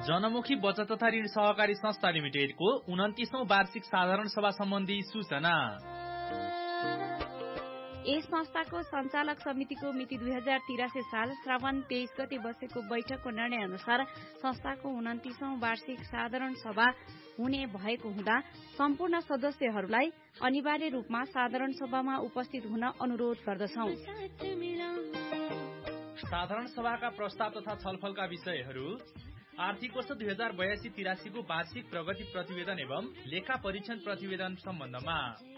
जनमुखी बचत तथा ऋण सहकारी संस्था लिमिटेडको 29औं वार्षिक साधारण सभा सम्बन्धी सूचना। यस संस्थाको सञ्चालक समितिको मिति 2083 साल श्रावण 23 गते बसेको बैठकको निर्णय अनुसार संस्थाको 29औं वार्षिक साधारण सभा हुने भएको हुँदा सम्पूर्ण सदस्यहरूलाई अनिवार्य रूपमा साधारण सभामा उपस्थित हुन अनुरोध गर्दछौं। साधारण सभाका प्रस्ताव तथा छलफलका विषयहरू आर्थिक वर्ष 2082-83 को वार्षिक प्रगति प्रतिवेदन एवं लेखा परीक्षण प्रतिवेदन सम्बन्धमा